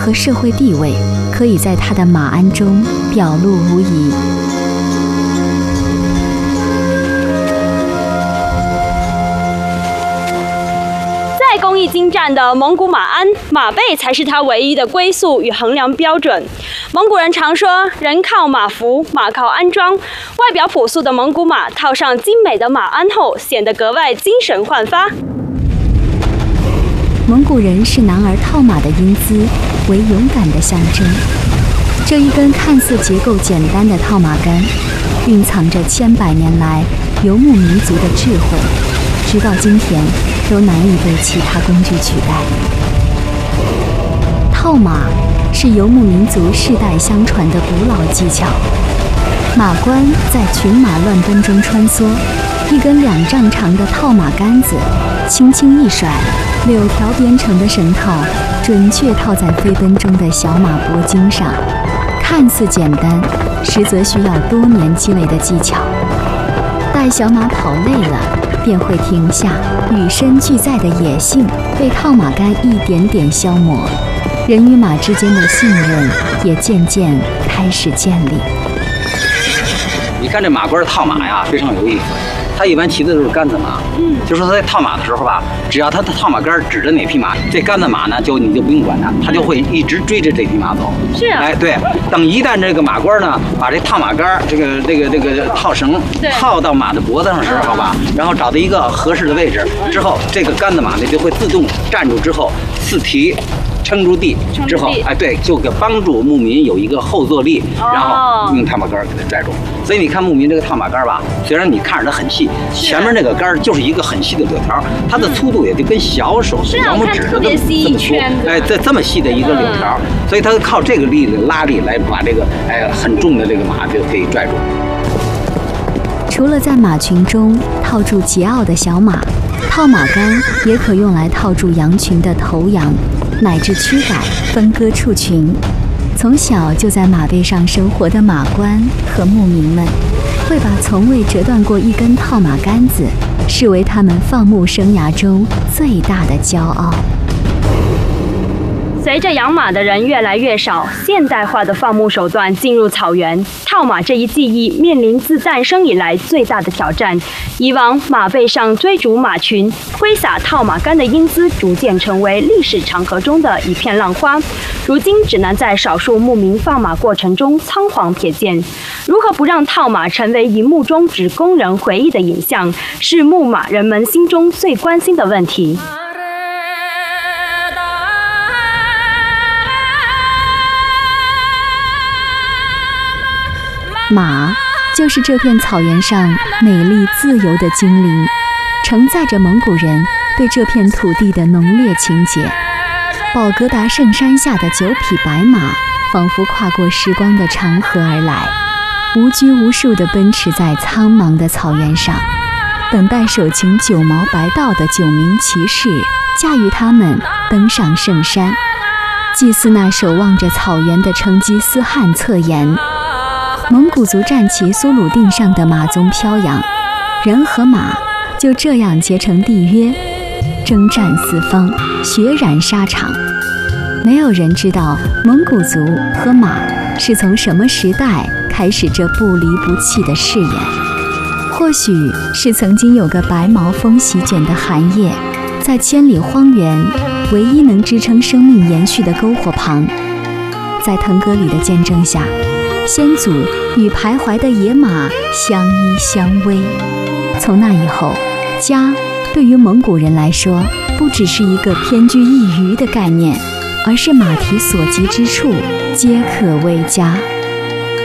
和社会地位，可以在他的马鞍中表露无遗。 再工艺精湛的蒙古马鞍，马背才是它唯一的归宿与衡量标准。蒙古人常说，人靠马服，马靠鞍装。外表朴素的蒙古马套上精美的马鞍后，显得格外精神焕发。 蒙古人视男儿套马的英姿为勇敢的象征。这一根看似结构简单的套马杆，蕴藏着千百年来游牧民族的智慧，直到今天都难以被其他工具取代。套马是游牧民族世代相传的古老技巧。马官在群马乱奔中穿梭，一根2丈长的套马杆子轻轻一甩，6条编成的绳套准确套在飞奔中的小马脖颈上，看似简单，实则需要多年积累的技巧。待小马跑累了，便会停下，与生俱在的野性被套马杆一点点消磨，人与马之间的信任也渐渐开始建立。 你看这马官套马呀，非常有意思。他一般骑的都是杆子马，就说他在套马的时候吧，只要他的套马杆指着哪匹马，这杆子马呢你就不用管它，他就会一直追着这匹马走。 是啊， 哎，对，等一旦这个马官呢把这套马杆这个套绳套到马的脖子上的时候吧，然后找到一个合适的位置之后，这个杆子马呢就会自动站住，之后四蹄撑住地之后，哎，对，就给帮助牧民有一个后坐力，然后用套马杆给它拽住。所以你看牧民这个套马杆吧，虽然你看着它很细，前面那个杆就是一个很细的柳条，它的粗度也就跟小手小拇指的这么粗，哎，这么细的一个柳条，所以它靠这个力的拉力来把这个很重的这个马就可以拽住。 除了在马群中套住桀骜的小马，套马杆也可用来套住羊群的头羊，乃至驱赶分割畜群。从小就在马背上生活的马官和牧民们，会把从未折断过一根套马杆子视为他们放牧生涯中最大的骄傲。 随着养马的人越来越少，现代化的放牧手段进入草原，套马这一技艺面临自诞生以来最大的挑战。以往马背上追逐马群、挥洒套马杆的英姿，逐渐成为历史长河中的一片浪花，如今只能在少数牧民放马过程中仓皇瞥见。如何不让套马成为荧幕中只供人回忆的影像，是牧马人们心中最关心的问题。 马就是这片草原上美丽自由的精灵，承载着蒙古人对这片土地的浓烈情结。宝格达圣山下的9匹白马，仿佛跨过时光的长河而来，无拘无束地奔驰在苍茫的草原上，等待手擎9毛白道的9名骑士驾驭它们登上圣山，祭祀那守望着草原的成吉思汗侧颜。蒙古族战旗苏鲁定上的马鬃飘扬，人和马就这样结成缔约，征战四方，血染沙场。没有人知道蒙古族和马是从什么时代开始这不离不弃的誓言。或许是曾经有个白毛风席卷的寒夜，在千里荒原唯一能支撑生命延续的篝火旁，在腾格里的见证下，先祖与徘徊的野马相依相偎。从那以后，家对于蒙古人来说，不只是一个偏居一隅的概念，而是马蹄所及之处皆可为家。